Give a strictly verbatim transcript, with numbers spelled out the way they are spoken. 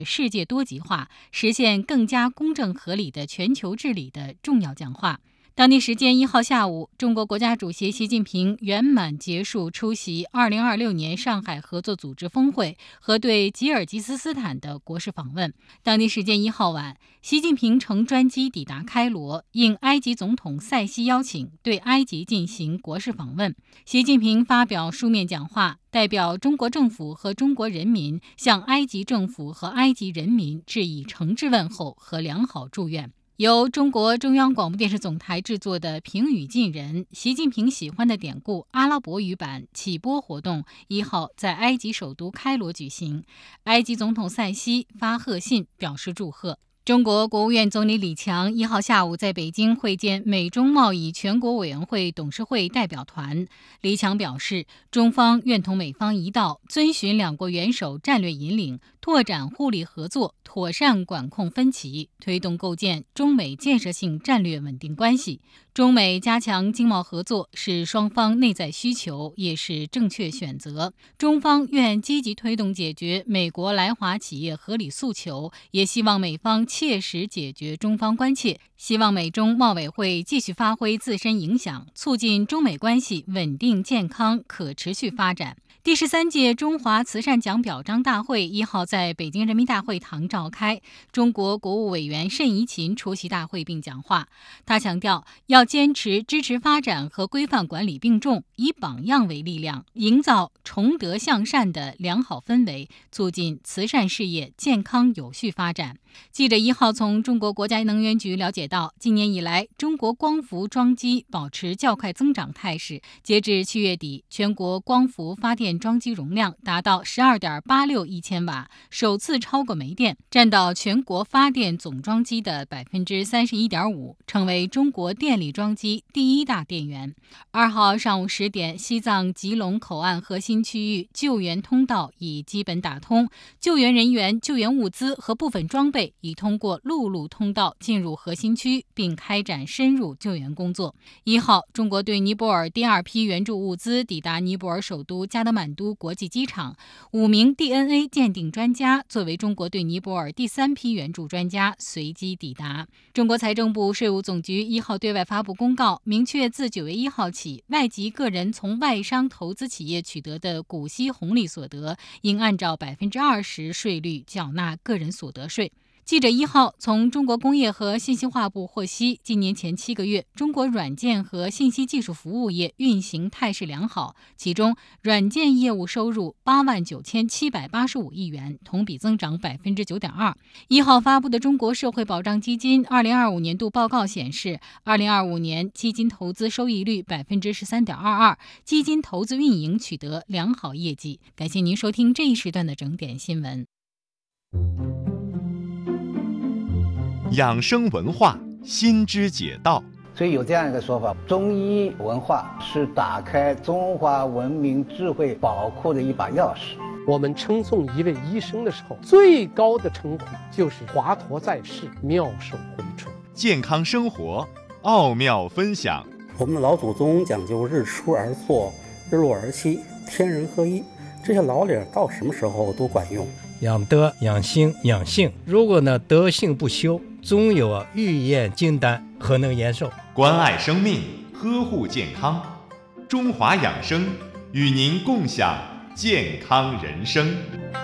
世界多极化，实现更加公正合理的全球治理的重要讲话。当地时间一号下午，中国国家主席习近平圆满结束出席二零二六年上海合作组织峰会和对吉尔吉斯斯坦的国事访问。当地时间一号晚，习近平乘专机抵达开罗，应埃及总统塞西邀请，对埃及进行国事访问。习近平发表书面讲话，代表中国政府和中国人民向埃及政府和埃及人民致以诚挚问候和良好祝愿。由中国中央广播电视总台制作的评语近人习近平喜欢的典故阿拉伯语版启播活动一号在埃及首都开罗举行，埃及总统塞西发贺信表示祝贺。中国国务院总理李强一号下午在北京会见美中贸易全国委员会董事会代表团。李强表示，中方愿同美方一道，遵循两国元首战略引领，拓展互利合作，妥善管控分歧，推动构建中美建设性战略稳定关系。中美加强经贸合作是双方内在需求，也是正确选择。中方愿积极推动解决美国来华企业合理诉求，也希望美方切实解决中方关切，希望美中贸委会继续发挥自身影响，促进中美关系稳定、健康、可持续发展。第十三届中华慈善奖表彰大会一号在北京人民大会堂召开，中国国务委员谌贻琴出席大会并讲话。他强调，要坚持支持发展和规范管理并重，以榜样为力量，营造崇德向善的良好氛围，促进慈善事业健康有序发展。记者一号从中国国家能源局了解到，今年以来，中国光伏装机保持较快增长态势。截至七月底，全国光伏发电装机容量达到 十二点八六亿千瓦，首次超过煤电，占到全国发电总装机的 百分之三十一点五， 成为中国电力装机第一大电源。二号上午十点，西藏吉隆口岸核心区域救援通道已基本打通，救援人员、救援物资和部分装备已通过陆路通道进入核心区，并开展深入救援工作。一号，中国对尼泊尔第二批援助物资抵达尼泊尔首都加德满都国际机场，五名 D N A 鉴定专家作为中国对尼泊尔第三批援助专家随机抵达。中国财政部税务总局一号对外发布公告，明确自九月一号起，外籍个人从外商投资企业取得的股息红利所得，应按照百分之二十税率缴纳个人所得税。记者一号从中国工业和信息化部获悉，今年前七个月，中国软件和信息技术服务业运行态势良好，其中软件业务收入八万九千七百八十五亿元，同比增长 百分之九点二。一号发布的中国社会保障基金二零二五年度报告显示，二零二五年基金投资收益率 百分之十三点二二， 基金投资运营取得良好业绩。感谢您收听这一时段的整点新闻。 养生文化，心知解道。 所以有这样一个说法，中医文化是打开中华文明智慧宝库的一把钥匙。 我们称颂一位医生的时候，最高的称呼就是华佗在世，妙手回春。 健康生活奥妙分享。 我们的老祖宗讲究日出而作，日落而息，天人合一，这些老理到什么时候都管用。 养德、养心、养性，如果呢德性不修，总有啊欲验金丹，何能延寿？ 关爱生命，呵护健康，中华养生与您共享健康人生。